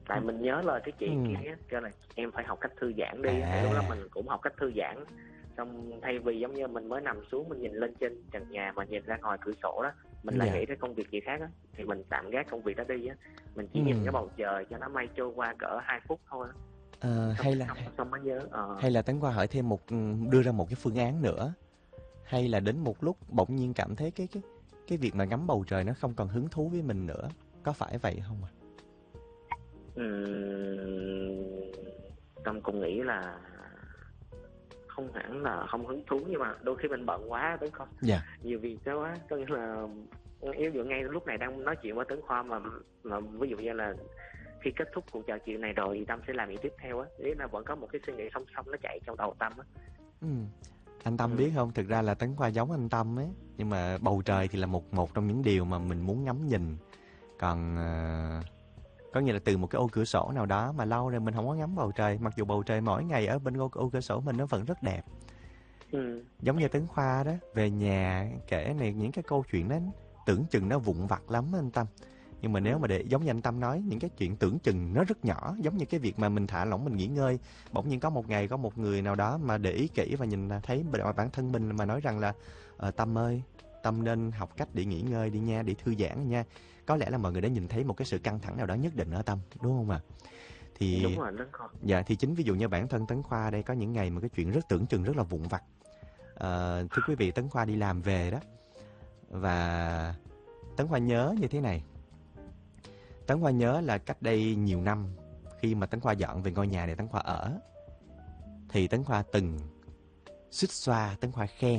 Tại mình nhớ lời cái chị kia á, kêu là em phải học cách thư giãn đi á. Thì lúc đó mình cũng học cách thư giãn. Xong thay vì giống như mình mới nằm xuống mình nhìn lên trên trần nhà mà nhìn ra ngoài cửa sổ đó, mình lại nghĩ tới công việc gì khác á, thì mình tạm gác công việc đó đi á, mình chỉ nhìn cái bầu trời cho nó mây trôi qua cỡ 2 phút thôi. Xong mới nhớ hay là Tấn Khoa hỏi thêm đưa ra một cái phương án nữa, hay là đến một lúc bỗng nhiên cảm thấy cái việc mà ngắm bầu trời nó không còn hứng thú với mình nữa, có phải vậy không ạ? Tâm cũng nghĩ là không hẳn là không hứng thú, nhưng mà đôi khi mình bận quá Tấn Khoa. Nhiều việc quá, có nghĩa là ví dụ ngay lúc này đang nói chuyện với Tấn Khoa mà ví dụ như là khi kết thúc cuộc trò chuyện này rồi thì Tâm sẽ làm việc tiếp theo á, ý là vẫn có một cái suy nghĩ song song nó chạy trong đầu Tâm á. Anh Tâm biết không, thực ra là Tấn Khoa giống anh Tâm ấy, nhưng mà bầu trời thì là một trong những điều mà mình muốn ngắm nhìn. Còn có nghĩa là từ một cái ô cửa sổ nào đó mà lâu rồi mình không có ngắm bầu trời, mặc dù bầu trời mỗi ngày ở bên ô cửa sổ mình nó vẫn rất đẹp. Giống như Tấn Khoa đó, về nhà kể này những cái câu chuyện đó tưởng chừng nó vụn vặt lắm anh Tâm. Nhưng mà nếu mà để giống như anh Tâm nói, những cái chuyện tưởng chừng nó rất nhỏ, giống như cái việc mà mình thả lỏng mình nghỉ ngơi, bỗng nhiên có một ngày có một người nào đó mà để ý kỹ và nhìn thấy bản thân mình mà nói rằng là Tâm ơi, Tâm nên học cách để nghỉ ngơi đi nha, để thư giãn nha. Có lẽ là mọi người đã nhìn thấy một cái sự căng thẳng nào đó nhất định ở Tâm, đúng không ạ? Thì đúng rồi, Tấn Khoa. Dạ, thì chính ví dụ như bản thân Tấn Khoa đây có những ngày mà cái chuyện rất tưởng chừng rất là vụn vặt. Thưa quý vị, Tấn Khoa đi làm về đó, và Tấn Khoa nhớ như thế này. Tấn Khoa nhớ là cách đây nhiều năm, khi mà Tấn Khoa dọn về ngôi nhà này Tấn Khoa ở, thì Tấn Khoa từng xuýt xoa, Tấn Khoa khen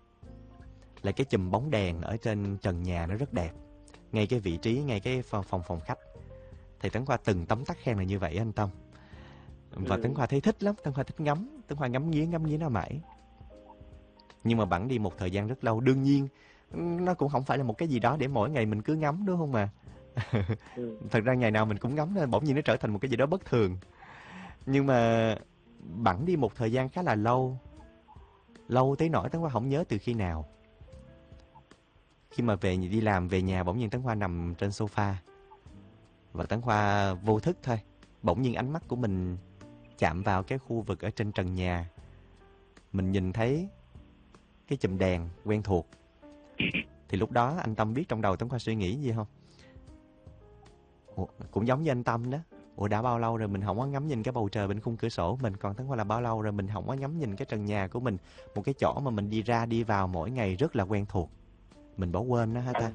là cái chùm bóng đèn ở trên trần nhà nó rất đẹp, ngay cái vị trí, ngay cái phòng khách. Thì Tấn Khoa từng tấm tắc khen là như vậy anh Tâm. Và Tấn Khoa thấy thích lắm, Tấn Khoa thích ngắm, Tấn Khoa ngắm nghía nó mãi. Nhưng mà bẵng đi một thời gian rất lâu, đương nhiên nó cũng không phải là một cái gì đó để mỗi ngày mình cứ ngắm, đúng không mà. Thật ra ngày nào mình cũng ngắm nên bỗng nhiên nó trở thành một cái gì đó bất thường. Nhưng mà bẵng đi một thời gian khá là lâu tới nỗi Tấn Khoa không nhớ từ khi nào. Khi mà đi làm về nhà, bỗng nhiên Tấn Khoa nằm trên sofa và Tấn Khoa vô thức thôi, bỗng nhiên ánh mắt của mình chạm vào cái khu vực ở trên trần nhà. Mình nhìn thấy cái chùm đèn quen thuộc. Thì lúc đó anh Tâm biết trong đầu Tấn Khoa suy nghĩ gì không? Cũng giống như anh Tâm đó. Đã bao lâu rồi mình không có ngắm nhìn cái bầu trời bên khung cửa sổ mình. Còn Tấn Khoa là bao lâu rồi mình không có ngắm nhìn cái trần nhà của mình, một cái chỗ mà mình đi ra đi vào mỗi ngày rất là quen thuộc. Mình bỏ quên nó hả ta?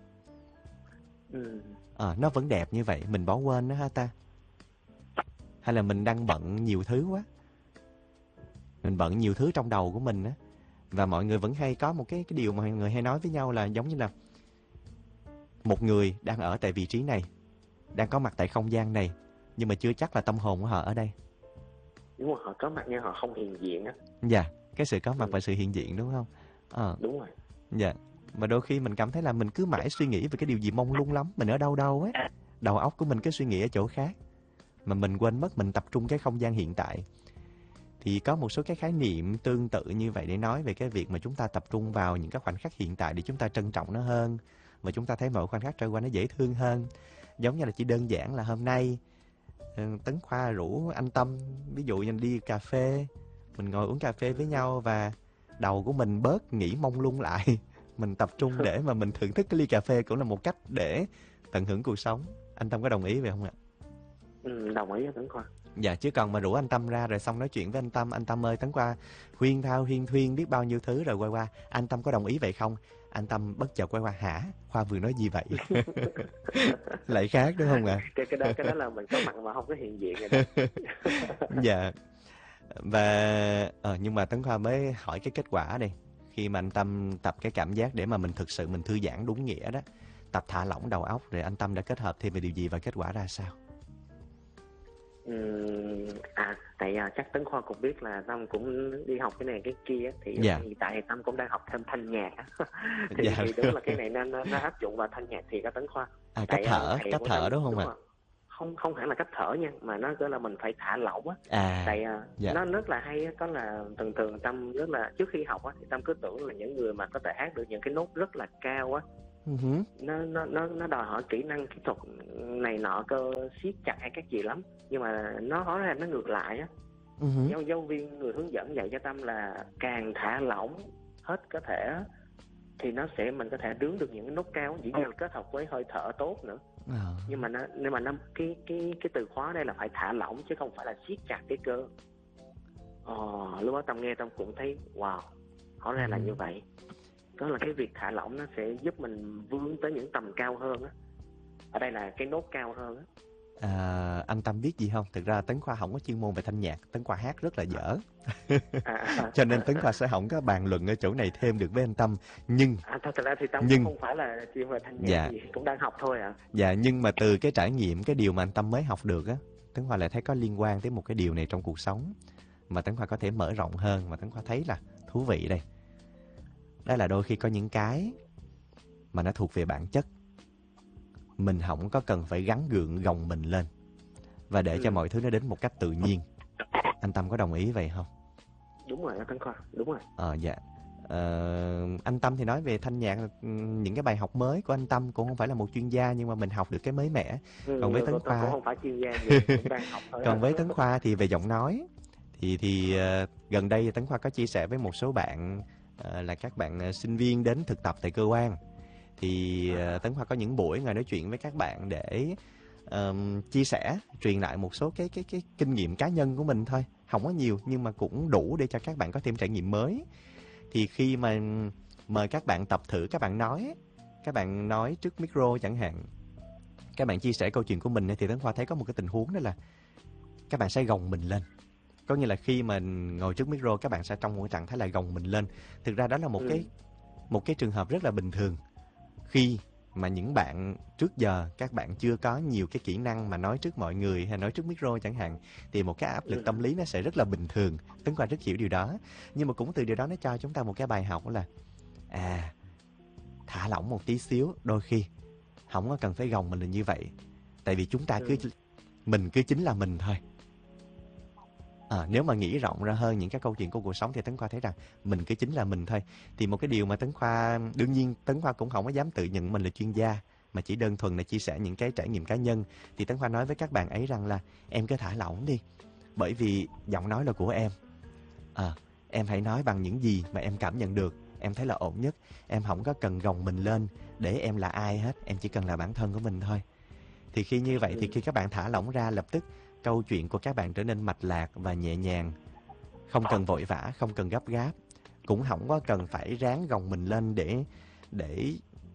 Nó vẫn đẹp như vậy, mình bỏ quên nó hả ta? Hay là mình đang bận nhiều thứ quá? Mình bận nhiều thứ trong đầu của mình á. Và mọi người vẫn hay có một cái điều mà mọi người hay nói với nhau là giống như là một người đang ở tại vị trí này, đang có mặt tại không gian này, nhưng mà chưa chắc là tâm hồn của họ ở đây. Đúng rồi, họ có mặt nhưng họ không hiện diện á. Dạ, cái sự có mặt và sự hiện diện, đúng không? Đúng rồi. Dạ, mà đôi khi mình cảm thấy là mình cứ mãi suy nghĩ về cái điều gì mông lung lắm, mình ở đâu ấy, đầu óc của mình cứ suy nghĩ ở chỗ khác, mà mình quên mất mình tập trung cái không gian hiện tại. Thì có một số cái khái niệm tương tự như vậy để nói về cái việc mà chúng ta tập trung vào những cái khoảnh khắc hiện tại để chúng ta trân trọng nó hơn, và chúng ta thấy mỗi khoảnh khắc trôi qua nó dễ thương hơn. Giống như là chỉ đơn giản là hôm nay Tấn Khoa rủ anh Tâm, ví dụ như đi cà phê, mình ngồi uống cà phê với nhau và đầu của mình bớt nghĩ mông lung lại, mình tập trung để mà mình thưởng thức cái ly cà phê, cũng là một cách để tận hưởng cuộc sống. Anh Tâm có đồng ý vậy không ạ? Đồng ý với Tấn Khoa. Dạ, chứ còn mà rủ anh Tâm ra rồi xong nói chuyện với anh Tâm ơi, Tấn Khoa huyên thao huyên thuyên biết bao nhiêu thứ rồi quay qua, anh Tâm có đồng ý vậy không? Anh Tâm bất chợt quay qua, hả? Khoa vừa nói gì vậy? Lại khác đúng không ạ? Cái đó là mình có mặt mà không có hiện diện rồi đó. Dạ. Và nhưng mà Tấn Khoa mới hỏi cái kết quả đây. Khi mà anh Tâm tập cái cảm giác để mà mình thực sự mình thư giãn đúng nghĩa đó, tập thả lỏng đầu óc, rồi anh Tâm đã kết hợp thêm về điều gì và kết quả ra sao? Tại chắc Tấn Khoa cũng biết là Tâm cũng đi học cái này cái kia, thì hiện tại thì Tâm cũng đang học thêm thanh nhạc. thì đúng là cái này nó áp dụng vào thanh nhạc thì có Tấn Khoa. Cách thở đúng không ạ? Không hẳn là cách thở nha, mà nó gọi là mình phải thả lỏng á. Tại nó rất là hay á, có là thường Tâm rất là trước khi học á thì Tâm cứ tưởng là những người mà có thể hát được những cái nốt rất là cao á Nó đòi hỏi kỹ năng kỹ thuật này nọ, cơ siết chặt hay các gì lắm, nhưng mà nó hóa ra nó ngược lại á. Giáo viên, người hướng dẫn dạy cho Tâm là càng thả lỏng hết có thể thì mình có thể đướng được những cái nốt cao, dĩ nhiên kết hợp với hơi thở tốt nữa. Nhưng mà cái từ khóa đây là phải thả lỏng chứ không phải là siết chặt cái cơ. Lúc đó Tâm nghe Tâm cũng thấy wow, hóa ra là như vậy. Đó là cái việc thả lỏng nó sẽ giúp mình vươn tới những tầm cao hơn á. Ở đây là cái nốt cao hơn á. Anh Tâm biết gì không? Thực ra Tấn Khoa không có chuyên môn về thanh nhạc, Tấn Khoa hát rất là dở. Cho nên Tấn Khoa sẽ không có bàn luận ở chỗ này thêm được với anh Tâm. Nhưng thật ra thì Tâm cũng không phải là chuyên về thanh nhạc gì, cũng đang học thôi ạ. Dạ, nhưng mà từ cái trải nghiệm, cái điều mà anh Tâm mới học được á, Tấn Khoa lại thấy có liên quan tới một cái điều này trong cuộc sống mà Tấn Khoa có thể mở rộng hơn, mà Tấn Khoa thấy là thú vị đây. Đó là đôi khi có những cái mà nó thuộc về bản chất, mình không có cần phải gắng gượng gồng mình lên và để cho mọi thứ nó đến một cách tự nhiên. Anh Tâm có đồng ý vậy không? Đúng rồi, Tấn Khoa, đúng rồi. Dạ. Anh Tâm thì nói về thanh nhạc, những cái bài học mới của anh Tâm cũng không phải là một chuyên gia, nhưng mà mình học được cái mới mẻ. Còn với Tấn Khoa cũng không phải chuyên gia gì, cũng đang học thôi. Còn với Tấn Khoa thì về giọng nói thì gần đây Tấn Khoa có chia sẻ với một số bạn là các bạn sinh viên đến thực tập tại cơ quan. Thì Tấn Khoa có những buổi ngồi nói chuyện với các bạn để chia sẻ, truyền lại một số cái kinh nghiệm cá nhân của mình thôi. Không có nhiều nhưng mà cũng đủ để cho các bạn có thêm trải nghiệm mới. Thì khi mà mời các bạn tập thử, các bạn nói trước micro chẳng hạn, các bạn chia sẻ câu chuyện của mình, thì Tấn Khoa thấy có một cái tình huống đó là các bạn sẽ gồng mình lên. Có nghĩa là khi mà ngồi trước micro, các bạn sẽ trong một trạng thái là gồng mình lên. Thực ra đó là một cái trường hợp rất là bình thường. Khi mà những bạn trước giờ các bạn chưa có nhiều cái kỹ năng mà nói trước mọi người hay nói trước micro chẳng hạn, thì một cái áp lực tâm lý nó sẽ rất là bình thường. Tấn Khoa rất hiểu điều đó. Nhưng mà cũng từ điều đó nó cho chúng ta một cái bài học là thả lỏng một tí xíu, đôi khi không có cần phải gồng mình là như vậy. Tại vì chúng ta mình cứ chính là mình thôi. Nếu mà nghĩ rộng ra hơn những cái câu chuyện của cuộc sống thì Tấn Khoa thấy rằng mình cứ chính là mình thôi. Thì một cái điều mà Tấn Khoa, đương nhiên Tấn Khoa cũng không có dám tự nhận mình là chuyên gia, mà chỉ đơn thuần là chia sẻ những cái trải nghiệm cá nhân. Thì Tấn Khoa nói với các bạn ấy rằng là em cứ thả lỏng đi, bởi vì giọng nói là của em. Em hãy nói bằng những gì mà em cảm nhận được, em thấy là ổn nhất. Em không có cần gồng mình lên để em là ai hết, em chỉ cần là bản thân của mình thôi. Thì khi như vậy thì khi các bạn thả lỏng ra, lập tức câu chuyện của các bạn trở nên mạch lạc và nhẹ nhàng. Không cần vội vã, không cần gấp gáp, cũng không có cần phải ráng gồng mình lên để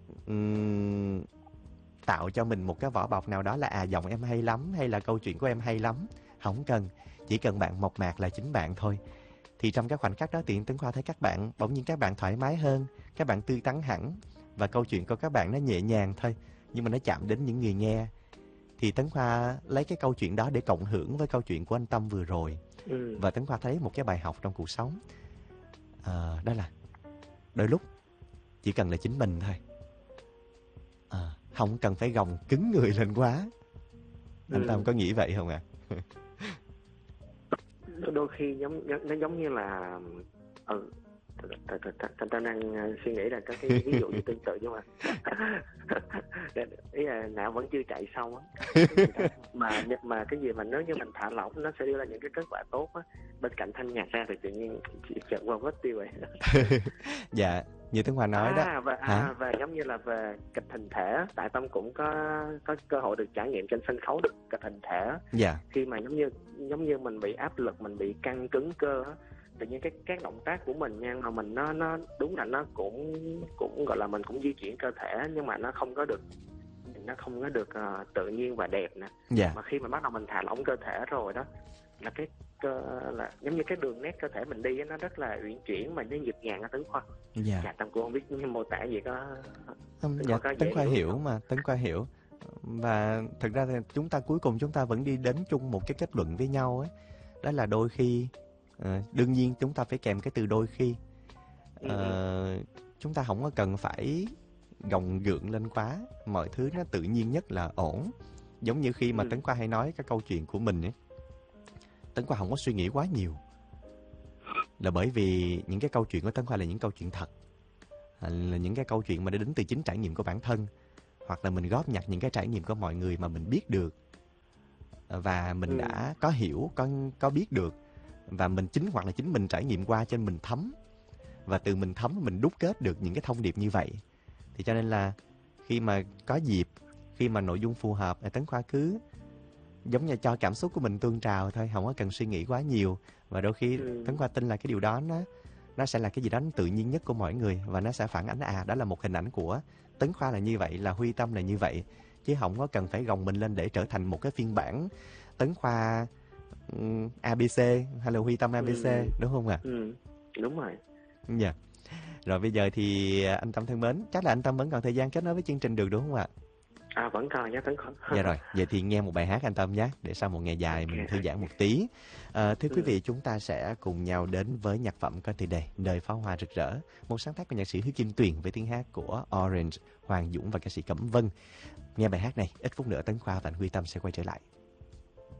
tạo cho mình một cái vỏ bọc nào đó là giọng em hay lắm hay là câu chuyện của em hay lắm. Không cần, chỉ cần bạn mộc mạc là chính bạn thôi. Thì trong cái khoảnh khắc đó thì Tấn Khoa thấy các bạn bỗng nhiên các bạn thoải mái hơn, các bạn tươi tắn hẳn, và câu chuyện của các bạn nó nhẹ nhàng thôi, nhưng mà nó chạm đến những người nghe. Thì Tấn Khoa lấy cái câu chuyện đó để cộng hưởng với câu chuyện của anh Tâm vừa rồi. Và Tấn Khoa thấy một cái bài học trong cuộc sống, đó là đôi lúc chỉ cần là chính mình thôi, không cần phải gồng cứng người lên quá. Anh Tâm có nghĩ vậy không ạ? Đôi khi nó giống như là ta đang suy nghĩ là có cái ví dụ như tương tự, nhưng mà ý là não vẫn chưa chạy xong á. mà cái gì mà nếu như mình thả lỏng nó sẽ đưa ra những cái kết quả tốt á. Bên cạnh thanh nhạc ra thì tự nhiên chỉ chợt qua mất tiêu vậy. Dạ, như Tấn Khoa nói đó. Và giống như là về kịch hình thể, tại Tâm cũng có cơ hội được trải nghiệm trên sân khấu được kịch hình thể. Dạ. Khi mà giống như mình bị áp lực, mình bị căng cứng cơ á, tự nhiên các động tác của mình nha, mà mình nó đúng là nó cũng gọi là mình cũng di chuyển cơ thể, nhưng mà nó không có được tự nhiên và đẹp nè. Dạ. Mà khi mà bắt đầu mình thả lỏng cơ thể rồi đó, là là giống như cái đường nét cơ thể mình đi nó rất là uyển chuyển mà nó nhịp nhàng ở Tấn Khoa. Dạ. Tâm cũng không biết mô tả gì có. Tấn Khoa hiểu mà, Tấn Khoa hiểu. Và thực ra thì chúng ta cuối cùng chúng ta vẫn đi đến chung một cái kết luận với nhau ấy. Đó là đôi khi đương nhiên chúng ta phải kèm cái từ đôi khi. Chúng ta không có cần phải gồng gượng lên quá, mọi thứ nó tự nhiên nhất là ổn. Giống như khi mà Tấn Khoa hay nói cái câu chuyện của mình ấy, Tấn Khoa không có suy nghĩ quá nhiều, là bởi vì những cái câu chuyện của Tấn Khoa là những câu chuyện thật. là những cái câu chuyện mà đến từ chính trải nghiệm của bản thân, hoặc là mình góp nhặt những cái trải nghiệm của mọi người mà mình biết được và mình đã có hiểu, có biết được, và mình hoặc là chính mình trải nghiệm qua cho nên mình thấm, và từ mình thấm mình đúc kết được những cái thông điệp như vậy. Thì cho nên là khi mà có dịp, khi mà nội dung phù hợp, Tấn Khoa cứ giống như cho cảm xúc của mình tuôn trào thôi, không có cần suy nghĩ quá nhiều. Và đôi khi Tấn Khoa tin là cái điều đó nó sẽ là cái gì đó tự nhiên nhất của mỗi người, và nó sẽ phản ánh đó là một hình ảnh của Tấn Khoa là như vậy, là Huy Tâm là như vậy, chứ không có cần phải gồng mình lên để trở thành một cái phiên bản Tấn Khoa ABC hay là Huy Tâm ABC, đúng không ạ? Đúng rồi. Dạ. Rồi bây giờ thì anh Tâm thân mến, chắc là anh Tâm vẫn còn thời gian kết nối với chương trình được đúng không ạ? Vẫn còn nhé Tấn Khoa. Dạ rồi, vậy thì nghe một bài hát anh Tâm nhé, để sau một ngày dài mình thư giãn một tí. Thưa quý vị, chúng ta sẽ cùng nhau đến với nhạc phẩm có tựa đề Đời Pháo Hoa Rực Rỡ, một sáng tác của nhạc sĩ Hứa Kim Tuyền với tiếng hát của Orange, Hoàng Dũng và ca sĩ Cẩm Vân. Nghe bài hát này, ít phút nữa Tấn Khoa và anh Huy Tâm sẽ quay trở lại.